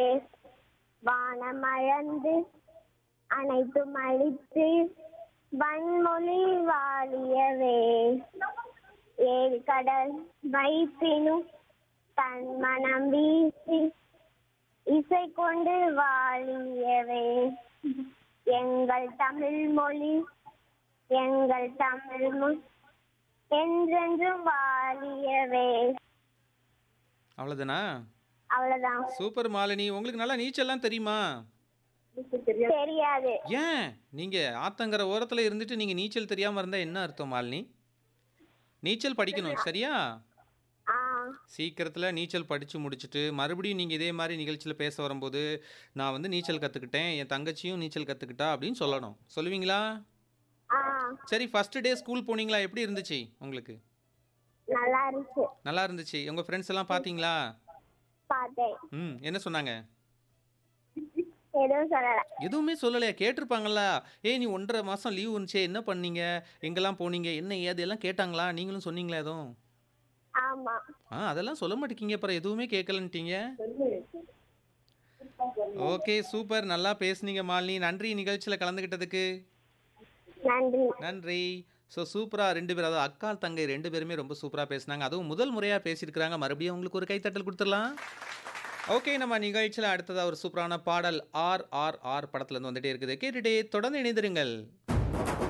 வானம் அளந்து அனைத்தும் அழித்து வன்மொழி வாழியவே ஏழு கடல் வைப்பினும் தன் மனம் வீசி இசை கொண்டு வாழியவே எங்கள் தமிழ் மொழி எங்கள் தமிழ் மொழி என்றென்றும் வாழியவே. அவ்வளோதானா? அவ்வளவுதான். சூப்பர் மாலினி. உங்களுக்கு நல்லா நீச்சல்லாம் தெரியுமா? தெரியாது. ஏன் நீங்க ஆத்தங்கர ஓரத்துல இருந்துட்டு நீங்க நீச்சல் தெரியாம இருந்தா என்ன அர்த்தம் மாலினி? நீச்சல் படிக்கணும் சரியா? ஆ சீக்கிரத்துல நீச்சல் படிச்சு முடிச்சுட்டு மறுபடியும் நீங்க இதே மாதிரி நிகழ்ச்சியில பேச வரும்போது நான் வந்து நீச்சல் கத்துக்கிட்டேன், என் தங்கச்சியும் நீச்சல் கத்துக்கிட்டா அப்படின்னு சொல்லணும். சொல்லுவீங்களா? ஆ சரி, ஃபர்ஸ்ட் டே ஸ்கூல் போனீங்களா? எப்படி இருந்துச்சு உங்களுக்கு? நல்லா இருந்துச்சு. நல்லா இருந்துச்சு. உங்க ஃப்ரெண்ட்ஸ் எல்லாம் பாத்தீங்களா? பார்த்தேன். என்ன சொன்னாங்க? எதுவும் சொல்லல. எதுவுமே சொல்லலையா? கேட்டிருப்பாங்களா? ஏய் நீ 1.5 மாசம் லீவ் வந்துச்சே என்ன பண்ணீங்க? எங்கெல்லாம் போனீங்க? என்ன ஏது எல்லாம் கேட்டாங்களா? நீங்களும் சொன்னீங்களா எதுவும்? ஆமா. அதெல்லாம் சொல்ல மாட்டேங்கிங்க. அப்புறம் எதுவுமே கேட்கலன்ட்டீங்க. Okay super. நல்லா பேசுனீங்க மாலினி. நன்றி நிகழ்ச்சியில கலந்துக்கிட்டதுக்கு. நன்றி. நன்றி. ஸோ சூப்பரா 2 பேரும் அதாவது அக்கா, தங்கை 2 பேருமே ரொம்ப சூப்பரா பேசுனாங்க. அதுவும் முதல் முறையா பேசியிருக்கிறாங்க. மறுபடியும் உங்களுக்கு ஒரு கைத்தட்டல் குடுத்துறலாம். ஓகே, நம்ம நிகழ்ச்சியில அடுத்ததா ஒரு சூப்பரான பாடல் RRR படத்துல இருந்து வந்துட்டே இருக்குது. கேட்டுட்டே தொடர்ந்து இணைந்திருங்கள்.